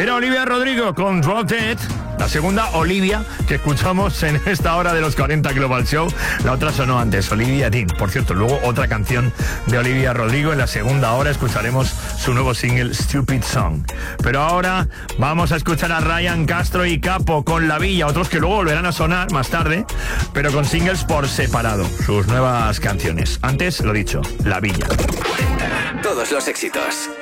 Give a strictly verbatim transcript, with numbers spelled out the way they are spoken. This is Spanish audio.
Era Olivia Rodrigo con Drop Dead. La segunda, Olivia, que escuchamos en esta hora de los cuarenta Global Show. La otra sonó antes, Olivia Dean. Por cierto, luego otra canción de Olivia Rodrigo. En la segunda hora escucharemos su nuevo single, Stupid Song. Pero ahora vamos a escuchar a Ryan Castro y Capo con La Villa. Otros que luego volverán a sonar más tarde, pero con singles por separado. Sus nuevas canciones. Antes, lo dicho, La Villa. Todos los éxitos.